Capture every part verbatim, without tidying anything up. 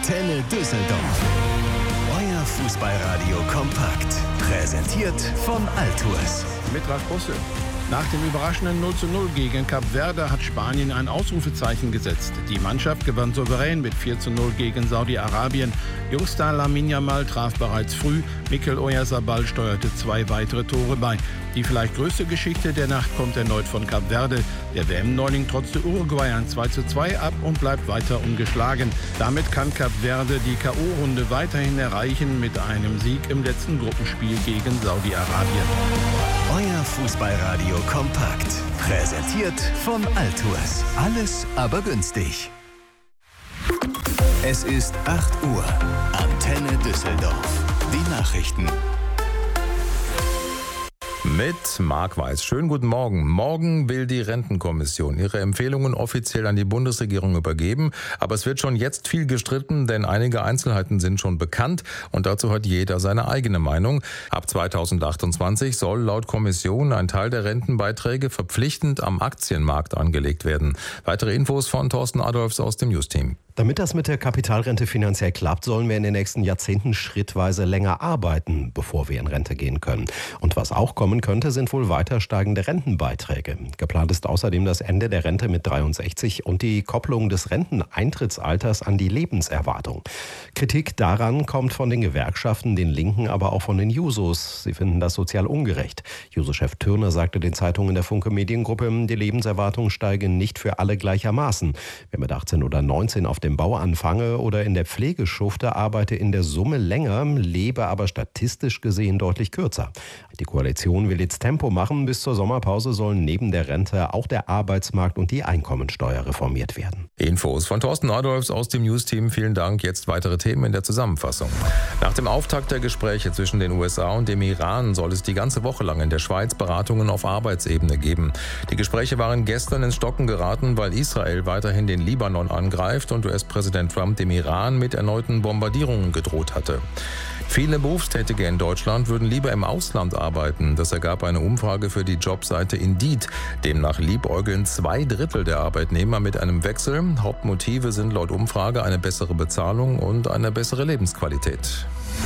Antenne Düsseldorf. Euer Fußballradio kompakt. Präsentiert von Altours. Mit Ralf Bosse. Nach dem überraschenden null zu null gegen Kap Verde hat Spanien ein Ausrufezeichen gesetzt. Die Mannschaft gewann souverän mit vier zu null gegen Saudi-Arabien. Jungstar Lamine Yamal traf bereits früh. Mikel Oyarzabal steuerte zwei weitere Tore bei. Die vielleicht größte Geschichte der Nacht kommt erneut von Kap Verde. Der W M-Neuling trotzte Uruguay ein zwei zu zwei ab und bleibt weiter ungeschlagen. Damit kann Kap Verde die K O-Runde weiterhin erreichen mit einem Sieg im letzten Gruppenspiel gegen Saudi-Arabien. Euer Fußballradio kompakt. Präsentiert von Altours. Alles aber günstig. Es ist acht Uhr. Antenne Düsseldorf. Die Nachrichten. Mit Marc Weiß. Schönen guten Morgen. Morgen will die Rentenkommission ihre Empfehlungen offiziell an die Bundesregierung übergeben. Aber es wird schon jetzt viel gestritten, denn einige Einzelheiten sind schon bekannt und dazu hat jeder seine eigene Meinung. Ab zweitausendachtundzwanzig soll laut Kommission ein Teil der Rentenbeiträge verpflichtend am Aktienmarkt angelegt werden. Weitere Infos von Thorsten Adolfs aus dem News-Team. Damit das mit der Kapitalrente finanziell klappt, sollen wir in den nächsten Jahrzehnten schrittweise länger arbeiten, bevor wir in Rente gehen können. Und was auch kommen könnte, sind wohl weiter steigende Rentenbeiträge. Geplant ist außerdem das Ende der Rente mit dreiundsechzig und die Kopplung des Renteneintrittsalters an die Lebenserwartung. Kritik daran kommt von den Gewerkschaften, den Linken, aber auch von den Jusos. Sie finden das sozial ungerecht. Juso-Chef Thürner sagte den Zeitungen der Funke Mediengruppe, die Lebenserwartung steige nicht für alle gleichermaßen. Wer mit achtzehn oder neunzehn auf dem Bau anfange oder in der Pflege schufte, arbeite in der Summe länger, lebe aber statistisch gesehen deutlich kürzer. Die Koalition will jetzt Tempo machen. Bis zur Sommerpause sollen neben der Rente auch der Arbeitsmarkt und die Einkommensteuer reformiert werden. Infos von Thorsten Adolfs aus dem News-Team. Vielen Dank. Jetzt weitere Themen in der Zusammenfassung. Nach dem Auftakt der Gespräche zwischen den U S A und dem Iran soll es die ganze Woche lang in der Schweiz Beratungen auf Arbeitsebene geben. Die Gespräche waren gestern ins Stocken geraten, weil Israel weiterhin den Libanon angreift und U S-Präsident Trump dem Iran mit erneuten Bombardierungen gedroht hatte. Viele Berufstätige in Deutschland würden lieber im Ausland arbeiten. Das ergab eine Umfrage für die Jobseite Indeed. Demnach liebäugeln zwei Drittel der Arbeitnehmer mit einem Wechsel. Hauptmotive sind laut Umfrage eine bessere Bezahlung und eine bessere Lebensqualität.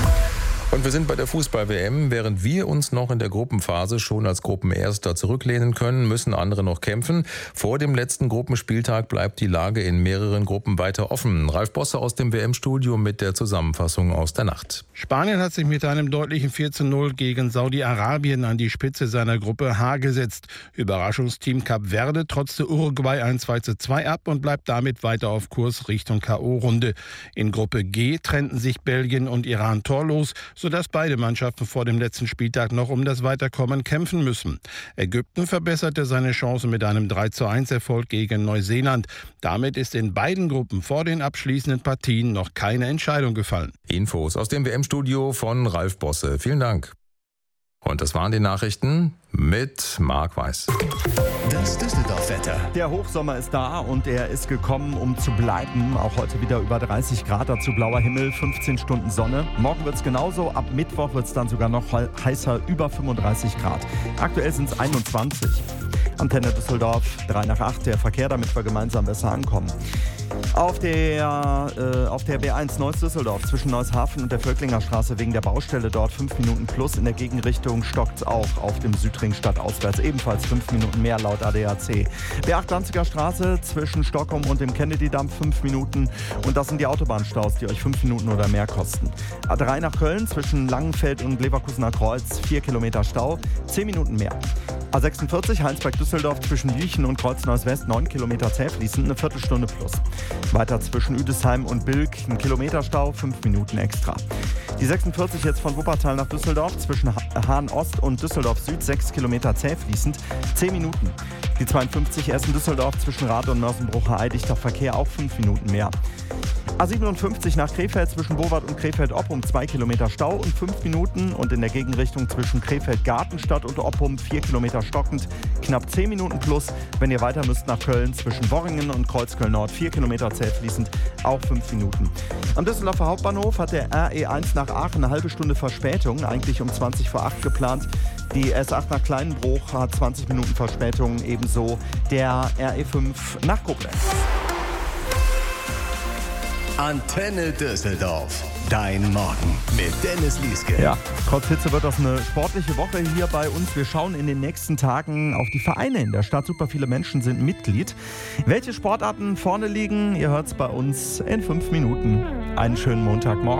Und wir sind bei der Fußball-W M. Während wir uns noch in der Gruppenphase schon als Gruppenerster zurücklehnen können, müssen andere noch kämpfen. Vor dem letzten Gruppenspieltag bleibt die Lage in mehreren Gruppen weiter offen. Ralf Bosse aus dem W M-Studio mit der Zusammenfassung aus der Nacht. Spanien hat sich mit einem deutlichen vier zu null gegen Saudi-Arabien an die Spitze seiner Gruppe H gesetzt. Überraschungsteam Kap Verde trotzte Uruguay ein zwei zu zwei ab und bleibt damit weiter auf Kurs Richtung K O-Runde. In Gruppe G trennten sich Belgien und Iran torlos, sodass beide Mannschaften vor dem letzten Spieltag noch um das Weiterkommen kämpfen müssen. Ägypten verbesserte seine Chancen mit einem drei zu eins Erfolg gegen Neuseeland. Damit ist in beiden Gruppen vor den abschließenden Partien noch keine Entscheidung gefallen. Infos aus dem W M-Studio von Ralf Bosse. Vielen Dank. Und das waren die Nachrichten mit Marc Weiß. Das Düsseldorf-Wetter. Der Hochsommer ist da und er ist gekommen, um zu bleiben. Auch heute wieder über dreißig Grad, dazu blauer Himmel, fünfzehn Stunden Sonne. Morgen wird es genauso, ab Mittwoch wird es dann sogar noch heißer, über fünfunddreißig Grad. Aktuell sind es einundzwanzig. Antenne Düsseldorf, drei nach acht, der Verkehr, damit wir gemeinsam besser ankommen. Auf der, äh, auf der B eins Neuss-Düsseldorf zwischen Neushafen und der Völklinger Straße wegen der Baustelle dort fünf Minuten plus. In der Gegenrichtung stockt es auch auf dem Südring stadtauswärts. Ebenfalls fünf Minuten mehr laut A D A C. B acht Danziger Straße zwischen Stockholm und dem Kennedy-Damm fünf Minuten. Und das sind die Autobahnstaus, die euch fünf Minuten oder mehr kosten. A drei nach Köln zwischen Langenfeld und Leverkusener Kreuz vier Kilometer Stau, zehn Minuten mehr. A sechsundvierzig Heinsberg-Düsseldorf zwischen Jüchen und Kreuzneuss-West neun Kilometer zäh fließend, eine Viertelstunde plus. Weiter zwischen Üdesheim und Bilk ein Kilometer Stau, fünf Minuten extra. Die sechsundvierzig jetzt von Wuppertal nach Düsseldorf zwischen Hahn-Ost und Düsseldorf-Süd sechs Kilometer zäh fließend, zehn Minuten. Die zweiundfünfzig Essen-Düsseldorf zwischen Rad und Mörsenbrucher dichter Verkehr, auch fünf Minuten mehr. A siebenundfünfzig nach Krefeld zwischen Bowart und Krefeld-Oppum zwei Kilometer Stau und fünf Minuten. Und in der Gegenrichtung zwischen Krefeld-Gartenstadt und Oppum vier Kilometer stockend, knapp zehn Minuten plus. Wenn ihr weiter müsst nach Köln zwischen Worringen und Kreuzköln-Nord vier Kilometer zäh fließend, auch fünf Minuten. Am Düsseldorfer Hauptbahnhof hat der R E eins nach Aachen eine halbe Stunde Verspätung, eigentlich um zwanzig vor acht geplant. Die S acht nach Kleinenbruch hat zwanzig Minuten Verspätung, ebenso der R E fünf nach Koblenz. Antenne Düsseldorf. Dein Morgen mit Dennis Lieske. Ja, trotz Hitze wird das eine sportliche Woche hier bei uns. Wir schauen in den nächsten Tagen auf die Vereine in der Stadt. Super viele Menschen sind Mitglied. Welche Sportarten vorne liegen, ihr hört es bei uns in fünf Minuten. Einen schönen Montagmorgen.